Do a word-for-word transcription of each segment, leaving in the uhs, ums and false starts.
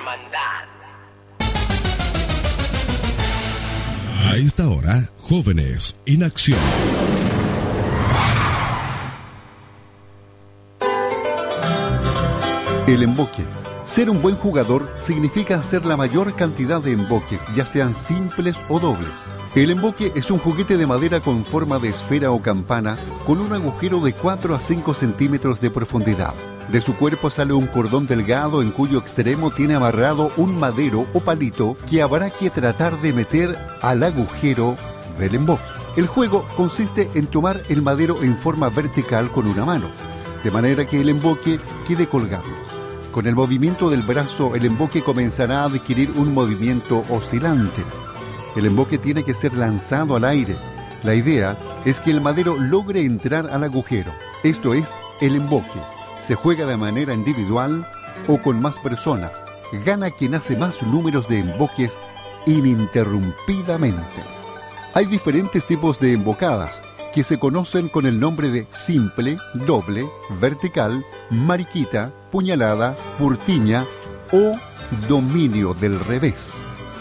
hermandad. A esta hora, Jóvenes en Acción. El emboque. Ser un buen jugador significa hacer la mayor cantidad de emboques, ya sean simples o dobles. El emboque es un juguete de madera con forma de esfera o campana, con un agujero de cuatro a cinco centímetros de profundidad. De su cuerpo sale un cordón delgado en cuyo extremo tiene amarrado un madero o palito que habrá que tratar de meter al agujero del emboque. El juego consiste en tomar el madero en forma vertical con una mano, de manera que el emboque quede colgado. Con el movimiento del brazo, el emboque comenzará a adquirir un movimiento oscilante. El emboque tiene que ser lanzado al aire. La idea es que el madero logre entrar al agujero. Esto es el emboque. Se juega de manera individual o con más personas. Gana quien hace más números de emboques ininterrumpidamente. Hay diferentes tipos de embocadas que se conocen con el nombre de simple, doble, vertical, mariquita, puñalada, purtiña o dominio del revés.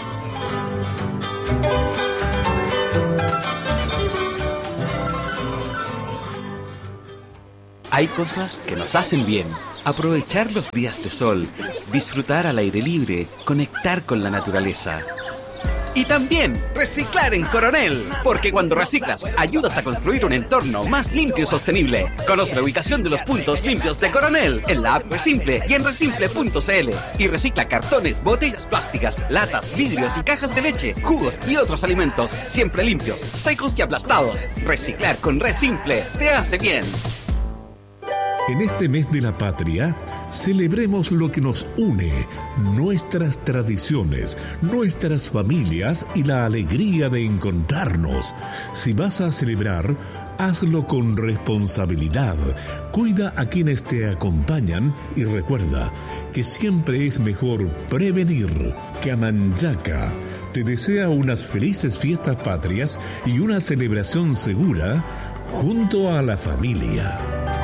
Hay cosas que nos hacen bien. Aprovechar los días de sol, disfrutar al aire libre, conectar con la naturaleza. Y también reciclar en Coronel, porque cuando reciclas ayudas a construir un entorno más limpio y sostenible. Conoce la ubicación de los puntos limpios de Coronel en la app Resimple y en resimple punto cl. Y recicla cartones, botellas plásticas, latas, vidrios y cajas de leche, jugos y otros alimentos, siempre limpios, secos y aplastados. Reciclar con Resimple te hace bien. En este mes de la patria, celebremos lo que nos une, nuestras tradiciones, nuestras familias y la alegría de encontrarnos. Si vas a celebrar, hazlo con responsabilidad. Cuida a quienes te acompañan y recuerda que siempre es mejor prevenir que amanyaca. Te desea unas felices fiestas patrias y una celebración segura junto a la familia.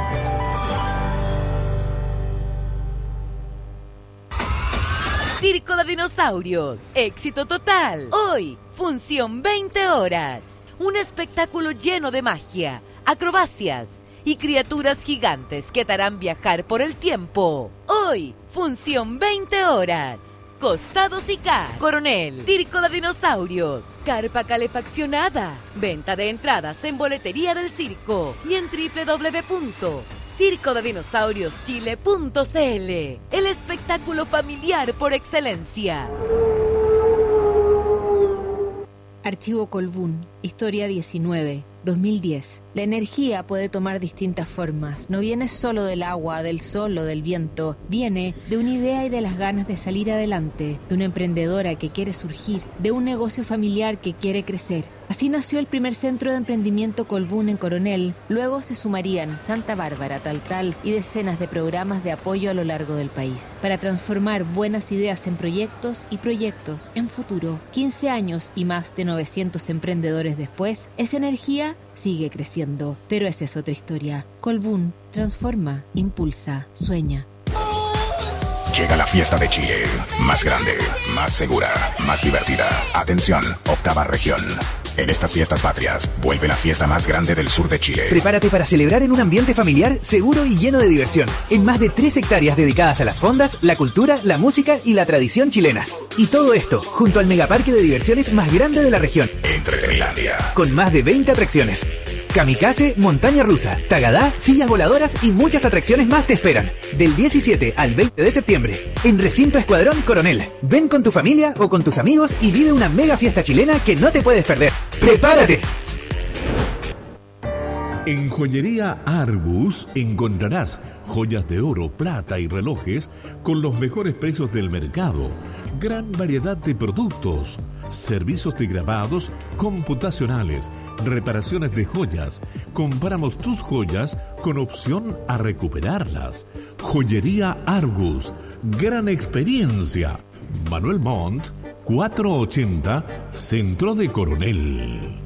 Circo de Dinosaurios, éxito total. Hoy, función veinte horas. Un espectáculo lleno de magia, acrobacias y criaturas gigantes que te harán viajar por el tiempo. Hoy, función veinte horas. Costados y K, Coronel, Circo de Dinosaurios, carpa calefaccionada. Venta de entradas en boletería del circo y en doble u doble u doble u punto circo de dinosaurios chile punto c l. El espectáculo familiar por excelencia. Archivo Colbún, Historia diecinueve, dos mil diez. La energía puede tomar distintas formas. No viene solo del agua, del sol o del viento. Viene de una idea y de las ganas de salir adelante, de una emprendedora que quiere surgir, de un negocio familiar que quiere crecer. Así nació el primer centro de emprendimiento Colbún en Coronel. Luego se sumarían Santa Bárbara, Taltal y decenas de programas de apoyo a lo largo del país para transformar buenas ideas en proyectos y proyectos en futuro. quince años y más de novecientos emprendedores después, esa energía sigue creciendo. Pero esa es otra historia. Colbún transforma, impulsa, sueña. Llega la fiesta de Chile, más grande, más segura, más divertida. Atención, octava región. En estas fiestas patrias, vuelve la fiesta más grande del sur de Chile. Prepárate para celebrar en un ambiente familiar, seguro y lleno de diversión. En más de tres hectáreas dedicadas a las fondas, la cultura, la música y la tradición chilena. Y todo esto, junto al megaparque de diversiones más grande de la región. Entretenilandia. Con más de veinte atracciones. Kamikaze, montaña rusa, tagadá, sillas voladoras y muchas atracciones más te esperan. Del diecisiete al veinte de septiembre, en Recinto Escuadrón Coronel. Ven con tu familia o con tus amigos y vive una mega fiesta chilena que no te puedes perder. ¡Prepárate! En Joyería Argus encontrarás joyas de oro, plata y relojes con los mejores precios del mercado. Gran variedad de productos, servicios de grabados computacionales, reparaciones de joyas. Compramos tus joyas con opción a recuperarlas. Joyería Argus, gran experiencia. Manuel Montt, cuatrocientos ochenta, Centro de Coronel.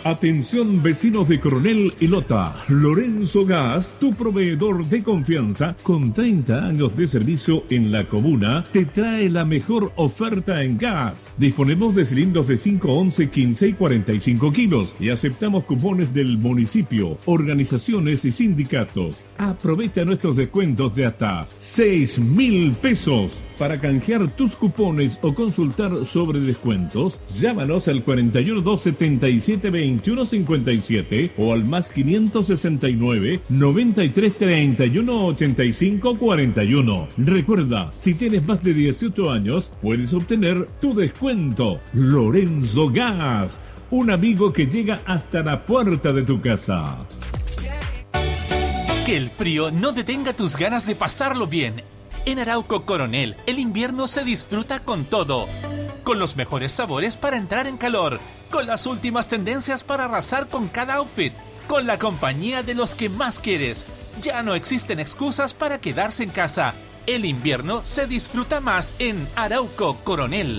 Atención vecinos de Coronel y Lota, Lorenzo Gas, tu proveedor de confianza con treinta años de servicio en la comuna, te trae la mejor oferta en gas. Disponemos de cilindros de cinco, once, quince y cuarenta y cinco kilos y aceptamos cupones del municipio, organizaciones y sindicatos. Aprovecha nuestros descuentos de hasta seis mil pesos. Para canjear tus cupones o consultar sobre descuentos, llámanos al cuarenta y uno, dos setenta y siete, veintiuno cincuenta y siete o al más quinientos sesenta y nueve, noventa y tres, treinta y uno, ochenta y cinco, cuarenta y uno. Recuerda, si tienes más de dieciocho años, puedes obtener tu descuento. Lorenzo Gas, un amigo que llega hasta la puerta de tu casa. Que el frío no detenga tus ganas de pasarlo bien. En Arauco Coronel, el invierno se disfruta con todo. Con los mejores sabores para entrar en calor. Con las últimas tendencias para arrasar con cada outfit. Con la compañía de los que más quieres. Ya no existen excusas para quedarse en casa. El invierno se disfruta más en Arauco Coronel.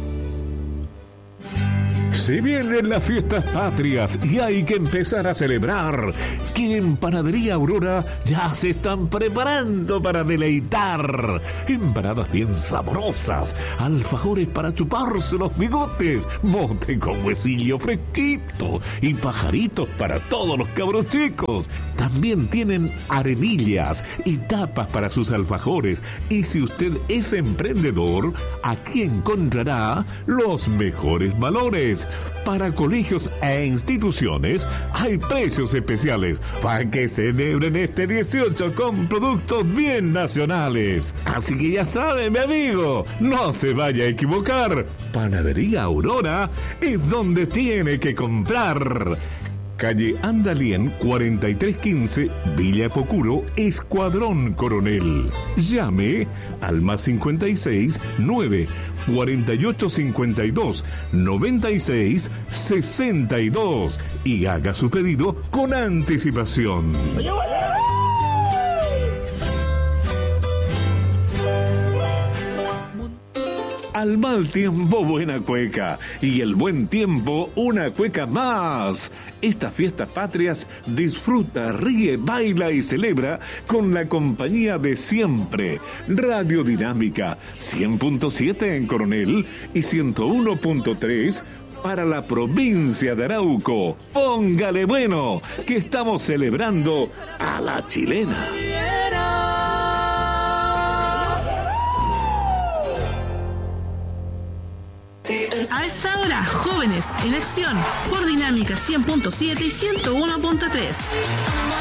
Se vienen las fiestas patrias y hay que empezar a celebrar. Que en Panadería Aurora ya se están preparando para deleitar. Empanadas bien sabrosas, alfajores para chuparse los bigotes, mote con huesillo fresquito y pajaritos para todos los cabros chicos. También tienen arenillas y tapas para sus alfajores. Y si usted es emprendedor, aquí encontrará los mejores valores. Para colegios e instituciones hay precios especiales para que celebren este dieciocho con productos bien nacionales. Así que ya sabe, mi amigo, no se vaya a equivocar. Panadería Aurora es donde tiene que comprar. Calle Andalien cuarenta y tres quince, Villa Pocuro, Escuadrón Coronel. Llame al más cincuenta y seis, nueve, cuarenta y ocho, cincuenta y dos, noventa y seis, sesenta y dos y haga su pedido con anticipación. Al mal tiempo, buena cueca. Y el buen tiempo, una cueca más. Estas fiestas patrias, disfruta, ríe, baila y celebra con la compañía de siempre. Radio Dinámica, cien punto siete en Coronel y ciento uno punto tres para la provincia de Arauco. Póngale bueno, que estamos celebrando a la chilena. A esta hora, Jóvenes en Acción, por Dinámica cien punto siete y ciento uno punto tres.